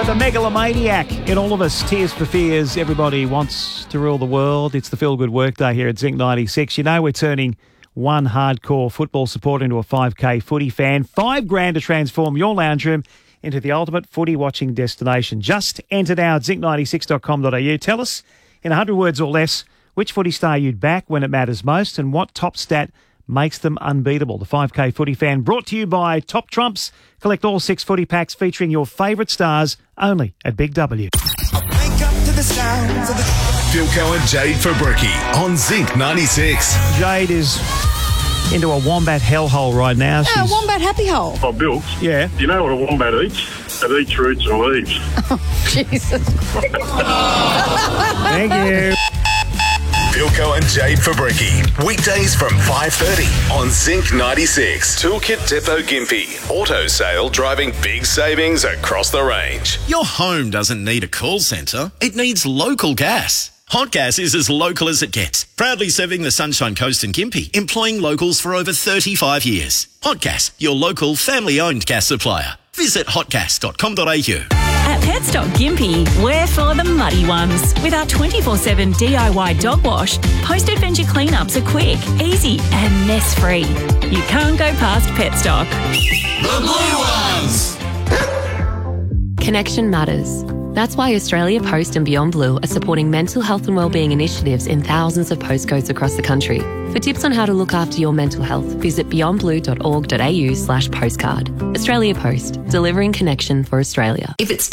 The megalomaniac in all of us. Tears for Fears. Everybody wants to rule the world. It's the Feel Good Workday here at Zinc 96. You know we're turning one hardcore football supporter into a 5K footy fan. $5,000 to transform your lounge room into the ultimate footy watching destination. Just enter now at zinc96.com.au. Tell us in 100 words or less which footy star you'd back when it matters most and what top stat makes them unbeatable. The 5K footy fan brought to you by Top Trumps. Collect all 6 footy packs featuring your favourite stars only at Big W. Philco and Jade Fabricki on Zinc 96. Jade is into a wombat hellhole right now. A wombat happy hole. Oh, Bill. Yeah. You know what a wombat eats? It eats roots and leaves. Jesus. Thank you. Philco and Jade Fabricki. Weekdays from 5:30 on Zinc 96. Toolkit Depot Gympie. Auto sale driving big savings across the range. Your home doesn't need a call centre. It needs local gas. Hot Gas is as local as it gets. Proudly serving the Sunshine Coast and Gympie, employing locals for over 35 years. Hot Gas, your local family-owned gas supplier. Visit hotgas.com.au. At Petstock Gympie, we're for the muddy ones. With our 24/7 DIY dog wash, post-adventure cleanups are quick, easy and mess-free. You can't go past Petstock. The Blue Ones! Connection matters. That's why Australia Post and Beyond Blue are supporting mental health and wellbeing initiatives in thousands of postcodes across the country. For tips on how to look after your mental health, visit beyondblue.org.au/postcard. Australia Post, delivering connection for Australia. If it's